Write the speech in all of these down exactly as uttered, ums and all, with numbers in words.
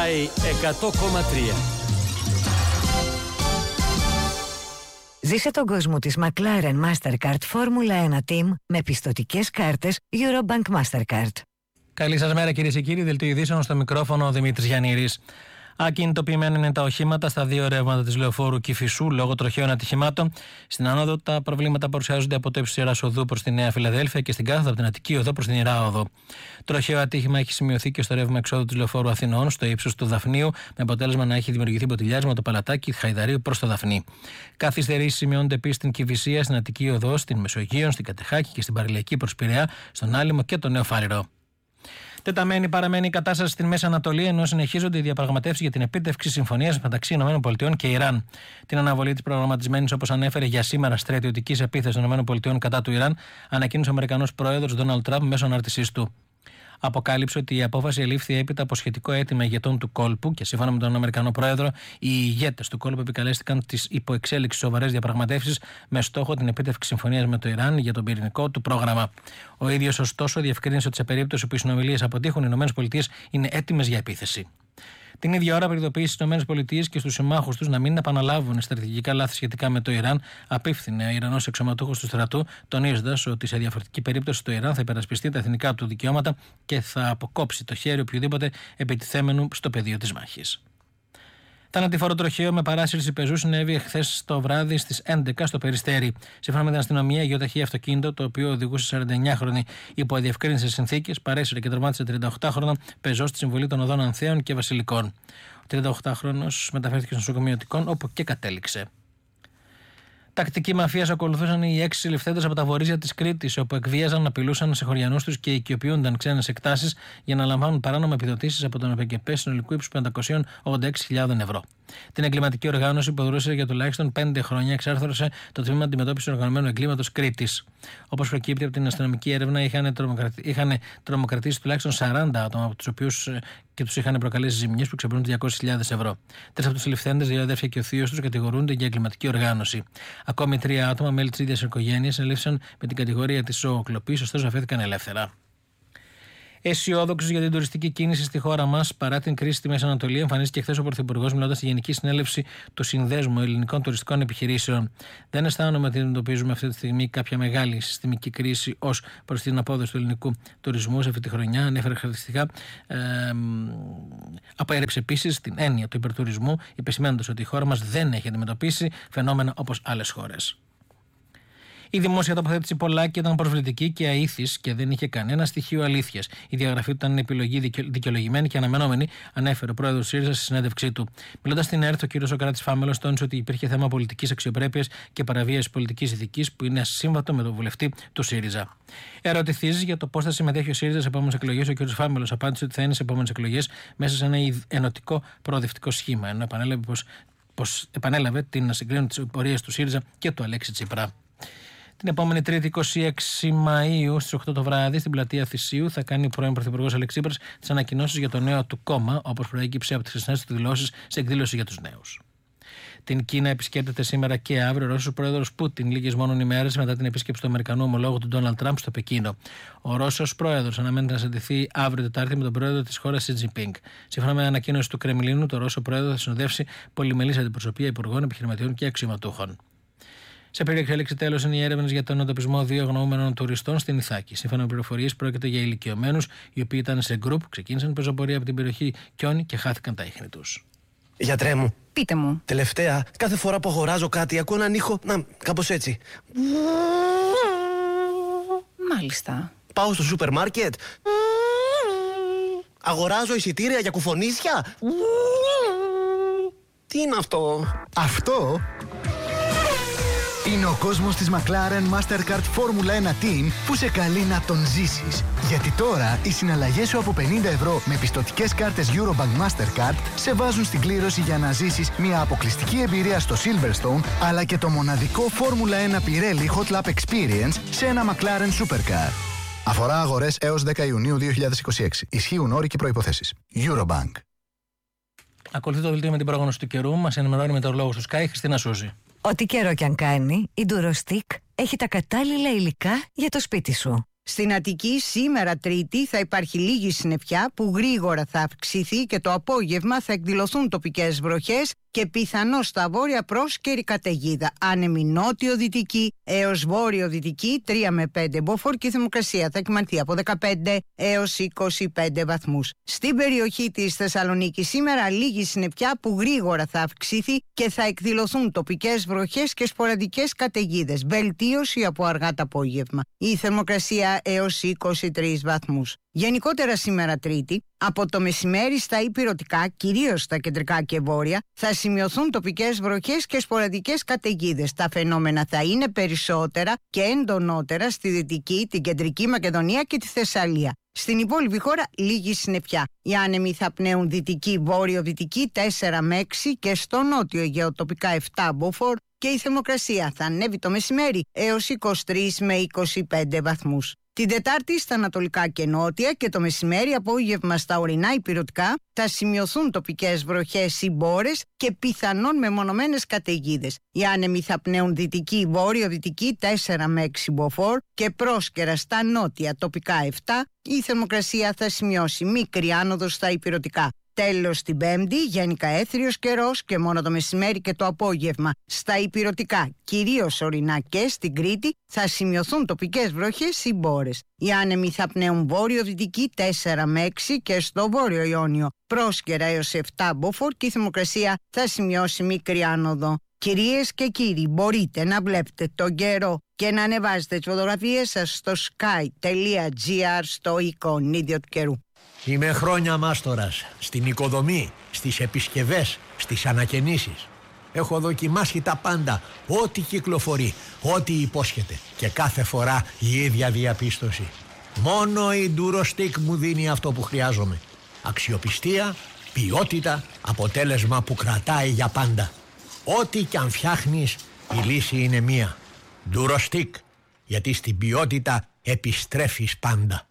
Sky εκατό κόμμα τρία. Ζήσε τον κόσμο της McLaren Mastercard Φόρμουλα ένα Team με πιστωτικές κάρτες Eurobank Mastercard. Καλή σας μέρα κυρίες και κύριοι, δελτίο ειδήσεων στο μικρόφωνο ο Δημήτρης Γιαννήρης. Ακινητοποιημένα είναι τα οχήματα στα δύο ρεύματα της Λεωφόρου Κηφισού λόγω τροχαίων ατυχημάτων. Στην άνοδο τα προβλήματα παρουσιάζονται από το ύψος της Ιεράς Οδού προς τη Νέα Φιλαδέλφια και στην κάθοδο από την Αττική Οδό προς την Ιερά Οδό. Τροχαίο ατύχημα έχει σημειωθεί και στο ρεύμα εξόδου της Λεωφόρου Αθηνών στο ύψος του Δαφνίου, με αποτέλεσμα να έχει δημιουργηθεί ποτηλιάρισμα το Παλατάκι Χαϊδαρίου προς το Δαφνί. Καθυστερήσεις σημειώνονται επίσης στην Κηφισία, στην Αττική Οδό, στην Μεσογείο, στην Κατεχάκη και στην Παραλιακή προς Πειραιά, στον Άλυμο και τον Νέο Φάληρο. Τεταμένη παραμένει η κατάσταση στην Μέση Ανατολή, ενώ συνεχίζονται οι διαπραγματεύσεις για την επίτευξη συμφωνίας μεταξύ ΗΠΑ και Ιράν. Την αναβολή της προγραμματισμένης, όπως ανέφερε για σήμερα, στρατιωτικής επίθεσης των ΗΠΑ κατά του Ιράν, ανακοίνωσε ο Αμερικανός πρόεδρος Ντόναλντ Τραμπ μέσω ανάρτησής του. Αποκάλυψε ότι η απόφαση ελήφθη έπειτα από σχετικό αίτημα ηγετών του κόλπου και σύμφωνα με τον Αμερικανό πρόεδρο, οι ηγέτες του κόλπου επικαλέστηκαν τις υποεξέλιξεις σοβαρές διαπραγματεύσεις με στόχο την επίτευξη συμφωνίας με το Ιράν για τον πυρηνικό του πρόγραμμα. Ο ίδιος, ωστόσο, διευκρίνησε ότι σε περίπτωση που οι συνομιλίες αποτύχουν, οι ΗΠΑ είναι έτοιμες για επίθεση. Την ίδια ώρα, προειδοποίησε στις ΗΠΑ και στους συμμάχους τους να μην επαναλάβουν στρατηγικά λάθη σχετικά με το Ιράν, απίφθινε ο Ιρανός αξιωματούχος του στρατού, τονίζοντας ότι σε διαφορετική περίπτωση το Ιράν θα υπερασπιστεί τα εθνικά του δικαιώματα και θα αποκόψει το χέρι οποιοδήποτε επιτιθέμενου στο πεδίο της μάχης. Θανατηφόρο τροχαίο με παράσυρση πεζού συνέβη χθες το βράδυ στις έντεκα στο Περιστέρι. Σύμφωνα με την αστυνομία, γεωταχή αυτοκίνητο, το οποίο οδηγούσε σαράντα εννιάχρονη υπό αδιευκρίνητες συνθήκες, παρέσυρε και τραυμάτισε τριάντα οκτάχρονο πεζό στη συμβολή των οδών Ανθέων και Βασιλικών. Ο τριάντα οκτάχρονος μεταφέρθηκε στο νοσοκομείο Αττικών, όπου και κατέληξε. Τακτική μαφία ακολουθούσαν οι έξι συλληφθέντες από τα βορείζια της Κρήτης, όπου εκβίαζαν, απειλούσαν σε χωριανούς τους και οικειοποιούνταν ξένες εκτάσεις για να λαμβάνουν παράνομα επιδοτήσεις από τον ΟΠΕΚΕΠΕ συνολικού ύψους πεντακόσιες ογδόντα έξι χιλιάδες ευρώ. Την εγκληματική οργάνωση που δρούσε για τουλάχιστον πέντε χρόνια εξάρθρωσε το Τμήμα Αντιμετώπισης Οργανωμένου Εγκλήματος Κρήτης. Όπως προκύπτει από την αστυνομική έρευνα, είχαν, τρομοκρατη... είχαν τρομοκρατήσει τουλάχιστον σαράντα άτομα, από τους οποίους και τους είχαν προκαλέσει ζημιές που ξεπερνούν διακόσιες χιλιάδες ευρώ. Τρεις από τους συλληφθέντες, δύο αδέρφια και ο θείος τους, κατηγορούνται για εγκληματική οργάνωση. Ακόμη τρία άτομα, μέλη της ίδιας οικογένειας, ελήφθησαν με την κατηγορία της ζωοκλοπής, ωστόσο αφέθηκαν ελεύθερα. Αισιόδοξος για την τουριστική κίνηση στη χώρα μας παρά την κρίση στη Μέση Ανατολή, εμφανίστηκε χθες ο Πρωθυπουργός μιλώντας στη Γενική Συνέλευση του Συνδέσμου Ελληνικών Τουριστικών Επιχειρήσεων. Δεν αισθάνομαι ότι αντιμετωπίζουμε αυτή τη στιγμή κάποια μεγάλη συστημική κρίση ως προς την απόδοση του ελληνικού τουρισμού σε αυτή τη χρονιά. Ανέφερε χαρακτηριστικά. Ε, απέρεψε επίσης την έννοια του υπερτουρισμού, επισημαίνοντας ότι η χώρα μας δεν έχει αντιμετωπίσει φαινόμενα όπως άλλες χώρες. Η δημόσια τοποθέτηση Πολάκη ήταν προσβλητική και αήθης και δεν είχε κανένα στοιχείο αλήθειας. Η διαγραφή του ήταν επιλογή δικαιολογημένη και αναμενόμενη, ανέφερε ο πρόεδρος ΣΥΡΙΖΑ στη συνέντευξή του. Μιλώντας στην ΕΡΤ, ο κ. Σοκράτης Φάμελος τόνισε ότι υπήρχε θέμα πολιτικής αξιοπρέπειας και παραβίαση πολιτικής ηθικής που είναι ασύμβατο με τον βουλευτή του ΣΥΡΙΖΑ. Ερωτηθείς για το πώς θα συμμετέχει ο ΣΥΡΙΖΑ σε επόμενες εκλογές, ο κ. Φάμελος απάντησε ότι θα είναι σε επόμενες εκλογές μέσα σε ένα ενωτικό προοδευτικό σχήμα, ενώ επανέλαβε, πως, πως επανέλαβε την να συγκρίνουν τις πορείες του ΣΥΡΙΖΑ και του Αλέξη Τσίπρα. Την επόμενη Τρίτη, είκοσι έξι Μαΐου, στις οκτώ το βράδυ, στην πλατεία Θησίου, θα κάνει ο πρώην Πρωθυπουργός Αλέξης Τσίπρας τις ανακοινώσεις για το νέο του κόμμα, όπως προέκυψε από τις χθεσινές του δηλώσεις σε εκδήλωση για τους νέους. Την Κίνα επισκέπτεται σήμερα και αύριο ο Ρώσος πρόεδρος Πούτιν, λίγες μόνο ημέρες μετά την επίσκεψη του Αμερικανού ομολόγου του Ντόναλντ Τραμπ στο Πεκίνο. Ο Ρώσος πρόεδρος αναμένεται να συναντηθεί αύριο Τετάρτη με τον πρόεδρο της χώρας Σι Τζινπίνγκ. Σύμφωνα με ανακοίνωση του Κρεμλίνου, το Ρώσο πρόεδρο θα συνοδεύσει πολυμελής αντιπροσωπεία υπουργών, επιχειρηματιών και αξιωματούχων. Σε περιεξέλιξη τέλος είναι οι έρευνες για τον εντοπισμό δύο αγνοούμενων τουριστών στην Ιθάκη. Σύμφωνα με πληροφορίες, πρόκειται για ηλικιωμένους οι οποίοι ήταν σε γκρουπ, ξεκίνησαν πεζοπορία από την περιοχή Κιόνι και χάθηκαν τα ίχνη τους. Γιατρέ μου. Πείτε μου. Τελευταία, κάθε φορά που αγοράζω κάτι, ακούω έναν ήχο. Να, κάπως έτσι. Μάλιστα. Πάω στο σούπερ μάρκετ. Αγοράζω εισιτήρια για κουφονίσια. Τι είναι αυτό? Αυτό είναι ο κόσμος της McLaren Mastercard Φόρμουλα ένα Team που σε καλεί να τον ζήσεις. Γιατί τώρα οι συναλλαγές σου από πενήντα ευρώ με πιστωτικές κάρτες Eurobank Mastercard σε βάζουν στην κλήρωση για να ζήσεις μια αποκλειστική εμπειρία στο Silverstone, αλλά και το μοναδικό Φόρμουλα ένα Pirelli Hot Lap Experience σε ένα McLaren Supercar. Αφορά αγορές έως δέκα Ιουνίου δύο χιλιάδες είκοσι έξι. Ισχύουν όροι και προϋποθέσεις. Eurobank. Ακολουθεί το δελτίο με την πρόγνωση του καιρού. Μας ενημερώνει με το λόγο του Sky Χριστίνα Σούζη. Ό,τι καιρό κι αν κάνει, η Durostick έχει τα κατάλληλα υλικά για το σπίτι σου. Στην Αττική σήμερα Τρίτη θα υπάρχει λίγη συννεφιά που γρήγορα θα αυξηθεί και το απόγευμα θα εκδηλωθούν τοπικές βροχές και πιθανώς στα βόρεια πρόσκαιρη καταιγίδα. Άνεμη νότιο-δυτική έως βόρειο-δυτική τρία με πέντε μποφόρ και η θερμοκρασία θα κυμανθεί από δεκαπέντε έως είκοσι πέντε βαθμούς. Στην περιοχή της Θεσσαλονίκης σήμερα λίγη συννεφιά που γρήγορα θα αυξηθεί και θα εκδηλωθούν τοπικές βροχές και σποραδικές καταιγίδες. Βελτίωση από αργά το απόγευμα. Η θερμοκρασία έως είκοσι τρεις βαθμούς. Γενικότερα σήμερα Τρίτη, από το μεσημέρι στα ηπειρωτικά, κυρίως στα κεντρικά και βόρεια, θα σημειωθούν τοπικές βροχές και σποραδικές καταιγίδες. Τα φαινόμενα θα είναι περισσότερα και εντονότερα στη Δυτική, την Κεντρική Μακεδονία και τη Θεσσαλία. Στην υπόλοιπη χώρα λίγη συννεφιά. Οι άνεμοι θα πνέουν δυτική, βόρειο-δυτική τέσσερα με έξι και στο νότιο Αιγαίο τοπικά επτά μποφόρ και η θερμοκρασία θα ανέβει το μεσημέρι έως είκοσι τρεις με είκοσι πέντε βαθμούς. Την Τετάρτη στα ανατολικά και νότια και το μεσημέρι απόγευμα στα ορεινά ηπειρωτικά θα σημειωθούν τοπικές βροχές ή μπόρες και πιθανόν μεμονωμένες καταιγίδες. Οι άνεμοι θα πνέουν δυτική, βόρειο-δυτική τέσσερα με έξι μποφόρ και πρόσκαιρα στα νότια τοπικά επτά. Η θερμοκρασία θα σημειώσει μικρή άνοδο στα ηπειρωτικά. Τέλος την Πέμπτη, γενικά έθριος καιρός και μόνο το μεσημέρι και το απόγευμα στα ηπειρωτικά, κυρίως ορεινά και στην Κρήτη, θα σημειωθούν τοπικές βροχές ή μπόρες. Οι άνεμοι θα πνέουν βόρειο-δυτική τέσσερα με έξι και στο βόρειο Ιόνιο πρόσκαιρα έως επτά μποφόρ και η θερμοκρασία θα σημειώσει μικρή άνοδο. Κυρίες και κύριοι, μπορείτε να βλέπετε τον καιρό και να ανεβάζετε τις φωτογραφίες σας στο sky τελεία gr στο εικονίδιο του καιρού. Είμαι χρόνια μάστορας στην οικοδομή, στις επισκευές, στις ανακαινήσεις. Έχω δοκιμάσει τα πάντα, ό,τι κυκλοφορεί, ό,τι υπόσχεται και κάθε φορά η ίδια διαπίστωση. Μόνο η Durostec μου δίνει αυτό που χρειάζομαι. Αξιοπιστία, ποιότητα, αποτέλεσμα που κρατάει για πάντα. Ό,τι κι αν φτιάχνεις, η λύση είναι μία. Durostec, γιατί στην ποιότητα επιστρέφεις πάντα.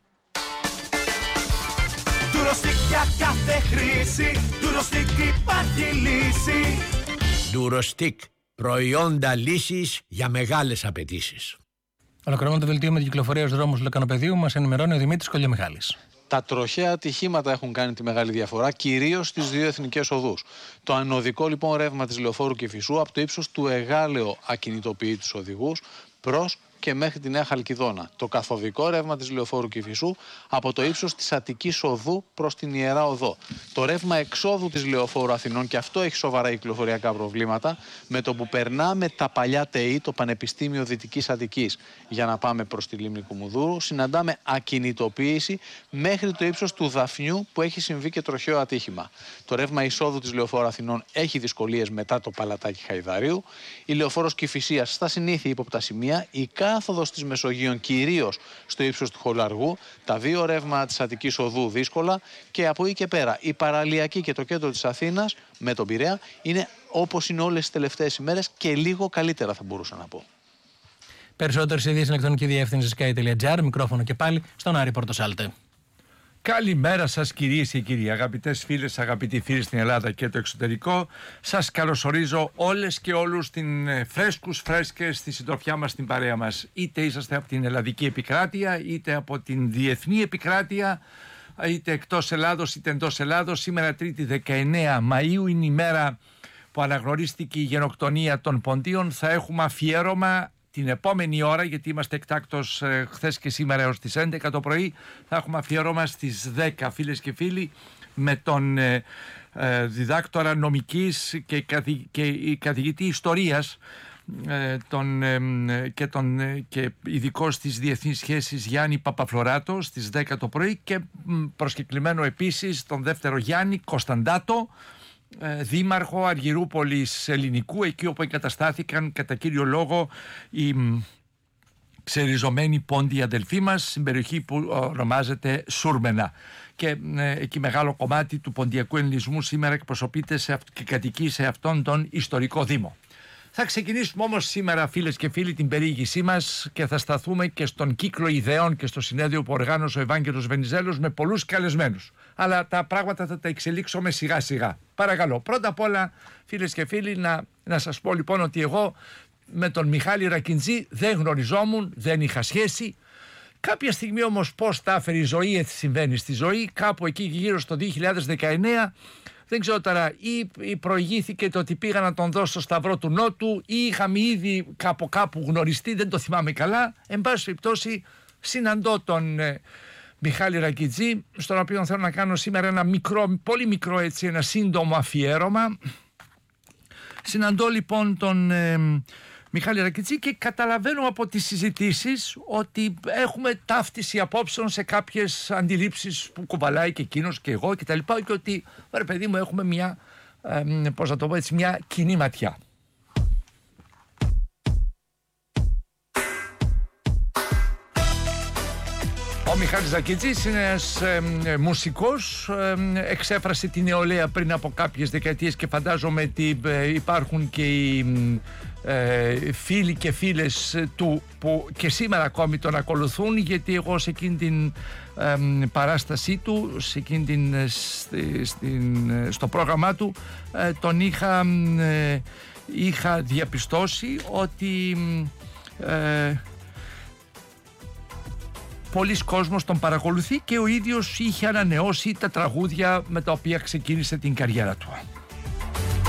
Durostec για κάθε χρήση, Durostec υπάρχει λύση. Durostec, προϊόντα λύσης για μεγάλες απαιτήσεις. Ολοκληρώνουμε το δελτίο με την κυκλοφορία στους δρόμους του Λεκανοπεδίου. Μας ενημερώνει ο Δημήτρης Κολιομιχάλης. Τα τροχαία ατυχήματα έχουν κάνει τη μεγάλη διαφορά, κυρίως στις δύο εθνικές οδούς. Το ανωδικό λοιπόν ρεύμα της Λεωφόρου Κηφισού από το ύψος του Εγάλεο ακινητοποιεί τους οδηγούς προς και μέχρι τη Νέα Χαλκιδόνα. Το καθοδικό ρεύμα της Λεωφόρου Κηφισού από το ύψος της Αττικής Οδού προς την Ιερά Οδό. Το ρεύμα εξόδου της Λεωφόρου Αθηνών, και αυτό έχει σοβαρά κυκλοφοριακά προβλήματα, με το που περνάμε τα παλιά ΤΕΗ, το Πανεπιστήμιο Δυτικής Αττικής, για να πάμε προς τη λίμνη Κουμουνδούρου, συναντάμε ακινητοποίηση μέχρι το ύψος του Δαφνιού, που έχει συμβεί και τροχαίο ατύχημα. Το ρεύμα εισόδου της Λεωφόρου Αθηνών έχει δυσκολίες μετά το Παλατάκι Χαϊδαρίου. Η Λεωφόρος Κηφισίας στα συνήθεια ύποπτα σημεία. Η κάθοδος της Μεσογείων, κυρίως στο ύψος του Χολαργού, τα δύο ρεύματα της Αττικής Οδού δύσκολα, και από εκεί και πέρα η παραλιακή και το κέντρο της Αθήνας με τον Πειραιά είναι όπως είναι όλες τις τελευταίες ημέρες και λίγο καλύτερα, θα μπορούσα να πω. Περισσότερες ειδήσεις στην ηλεκτρονική διεύθυνση sky τελεία gr, μικρόφωνο και πάλι στον Άρη Πορτοσάλτε. Καλημέρα σας κυρίες και κύριοι, αγαπητές φίλες, αγαπητοί φίλοι στην Ελλάδα και το εξωτερικό. Σας καλωσορίζω όλες και όλους στην φρέσκους φρέσκες στη συντροφιά μας, στην παρέα μας. Είτε είσαστε από την ελλαδική επικράτεια, είτε από την διεθνή επικράτεια, είτε εκτός Ελλάδος είτε εντός Ελλάδος. Σήμερα Τρίτη δεκαεννέα Μαΐου είναι η μέρα που αναγνωρίστηκε η γενοκτονία των Ποντίων. Θα έχουμε αφιέρωμα την επόμενη ώρα, γιατί είμαστε εκτάκτως ε, χθες και σήμερα έως τις έντεκα το πρωί. Θα έχουμε αφιέρωμα στις δέκα, φίλες και φίλοι, με τον ε, ε, διδάκτορα νομικής και, καθη, και καθηγητή ιστορίας ε, τον, ε, και, τον, ε, και ειδικό στις διεθνείς σχέσεις Γιάννη Παπαφλωράτο στις δέκα το πρωί, και προσκεκλημένο επίσης τον δεύτερο Γιάννη Κωνσταντάτο, δήμαρχο Αργυρούπολης Ελληνικού, εκεί όπου εγκαταστάθηκαν κατά κύριο λόγο οι ξεριζωμένοι πόντιοι αδελφοί μας, στην περιοχή που ονομάζεται Σούρμενα. Και ε, εκεί μεγάλο κομμάτι του ποντιακού ελληνισμού σήμερα εκπροσωπείται σε αυ- και κατοικεί σε αυτόν τον ιστορικό δήμο. Θα ξεκινήσουμε όμως σήμερα, φίλες και φίλοι, την περιήγησή μας και θα σταθούμε και στον κύκλο ιδεών και στο συνέδριο που οργάνωσε ο Ευάγγελος Βενιζέλος με πολλούς καλεσμένους. Αλλά τα πράγματα θα τα εξελίξουμε σιγά σιγά. Παρακαλώ, πρώτα απ' όλα, φίλες και φίλοι, να, να σας πω λοιπόν ότι εγώ με τον Μιχάλη Ρακιντζή δεν γνωριζόμουν, δεν είχα σχέση. Κάποια στιγμή όμως πώς τα έφερε η ζωή, έτσι συμβαίνει στη ζωή, κάπου εκεί γύρω στο δύο χιλιάδες δεκαεννέα, δεν ξέρω τώρα, ή, ή προηγήθηκε το ότι πήγα να τον δώσω στο Σταυρό του Νότου, ή είχαμε ήδη κάπου κάπου γνωριστεί, δεν το θυμάμαι καλά. Εν πάση περιπτώσει, συναντώ τον ε, Μιχάλη Ρακιτζή, στον οποίο θέλω να κάνω σήμερα ένα μικρό, πολύ μικρό έτσι, ένα σύντομο αφιέρωμα. Συναντώ λοιπόν τον ε, Μιχάλη Ρακιτζή και καταλαβαίνω από τις συζητήσεις ότι έχουμε ταύτιση απόψεων σε κάποιες αντιλήψεις που κουβαλάει και εκείνος και εγώ και τα λοιπά, και ότι, ρε παιδί μου, έχουμε μια, ε, πώς να το πω έτσι, μια κοινή ματιά. Ο Μιχάλης Ρακιτζής είναι ένας ε, ε, μουσικός, ε, εξέφρασε την νεολαία πριν από κάποιες δεκαετίες και φαντάζομαι ότι ε, υπάρχουν και οι ε, φίλοι και φίλες του που και σήμερα ακόμη τον ακολουθούν, γιατί εγώ σε εκείνη την ε, παράστασή του, σε εκείνη την, στη, στην, στο πρόγραμμά του ε, τον είχα, ε, είχα διαπιστώσει ότι ε, πολλοί κόσμος τον παρακολουθεί και ο ίδιος είχε ανανεώσει τα τραγούδια με τα οποία ξεκίνησε την καριέρα του.